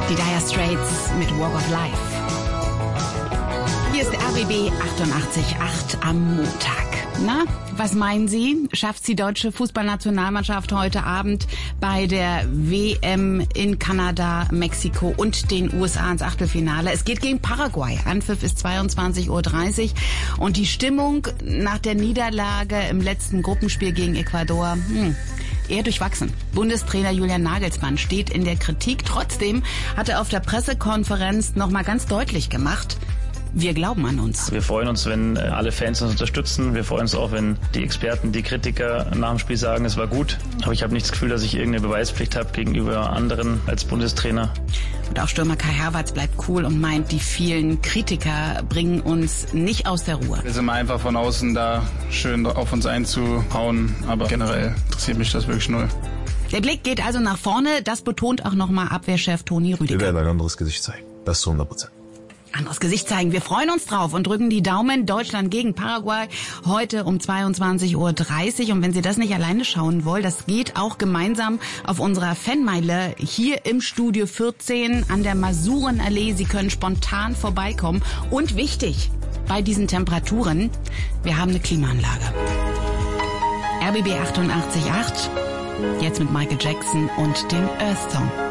Die Dire Straits mit Walk of Life. Hier ist RBB 88.8 am Montag. Na, was meinen Sie? Schafft die deutsche Fußballnationalmannschaft heute Abend bei der WM in Kanada, Mexiko und den USA ins Achtelfinale? Es geht gegen Paraguay. Anpfiff ist 22:30 Uhr. Und die Stimmung nach der Niederlage im letzten Gruppenspiel gegen Ecuador, eher durchwachsen. Bundestrainer Julian Nagelsmann steht in der Kritik. Trotzdem hat er auf der Pressekonferenz nochmal ganz deutlich gemacht, wir glauben an uns. Wir freuen uns, wenn alle Fans uns unterstützen. Wir freuen uns auch, wenn die Experten, die Kritiker nach dem Spiel sagen, es war gut. Aber ich habe nicht das Gefühl, dass ich irgendeine Beweispflicht habe gegenüber anderen als Bundestrainer. Und auch Stürmer Kai Havertz bleibt cool und meint, die vielen Kritiker bringen uns nicht aus der Ruhe. Wir sind mal einfach von außen da schön auf uns einzuhauen. Aber generell interessiert mich das wirklich null. Der Blick geht also nach vorne. Das betont auch nochmal Abwehrchef Toni Rüdiger. Wir werden ein anderes Gesicht zeigen. Das zu 100%. Anderes Gesicht zeigen. Wir freuen uns drauf und drücken die Daumen. Deutschland gegen Paraguay heute um 22:30 Uhr. Und wenn Sie das nicht alleine schauen wollen, das geht auch gemeinsam auf unserer Fanmeile hier im Studio 14 an der Masurenallee. Sie können spontan vorbeikommen. Und wichtig, bei diesen Temperaturen, wir haben eine Klimaanlage. RBB 88.8, jetzt mit Michael Jackson und dem Earth Song.